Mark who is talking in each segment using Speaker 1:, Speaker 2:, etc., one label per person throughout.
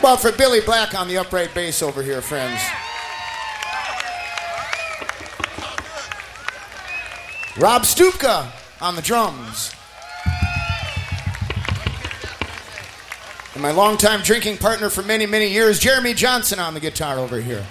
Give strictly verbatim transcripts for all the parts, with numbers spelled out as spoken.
Speaker 1: about for Billy Black on the upright bass over here, friends? Rob Stupka on the drums. And my longtime drinking partner for many, many years, Jeremy Johnson on the guitar over here.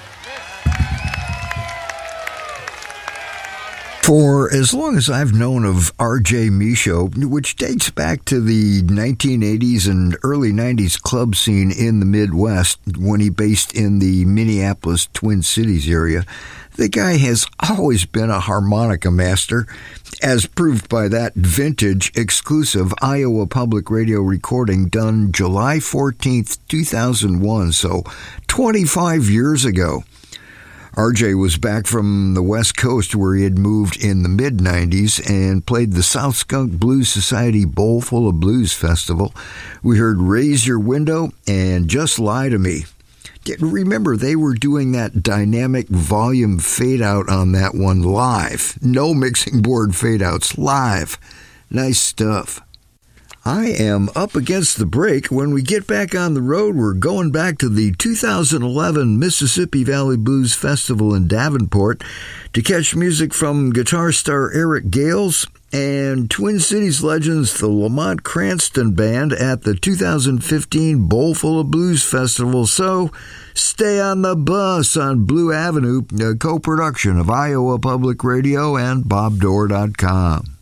Speaker 2: For as long as I've known of R J Michaud, which dates back to the nineteen eighties and early nineties club scene in the Midwest when he based in the Minneapolis Twin Cities area, the guy has always been a harmonica master, as proved by that vintage exclusive Iowa Public Radio recording done July fourteenth, two thousand one, so twenty-five years ago. R J was back from the West Coast where he had moved in the mid nineties and played the South Skunk Blues Society Bowl Full of Blues Festival. We heard Raise Your Window and Just Lie to Me. Remember, they were doing that dynamic volume fade-out on that one live. No mixing board fade-outs, live. Nice stuff. I am up against the break. When we get back on the road, we're going back to the two thousand eleven Mississippi Valley Blues Festival in Davenport to catch music from guitar star Eric Gales and Twin Cities legends the Lamont Cranston Band at the two thousand fifteen Bowl Full of Blues Festival. So stay on the bus on Blue Avenue, a co-production of Iowa Public Radio and Bob Dore dot com.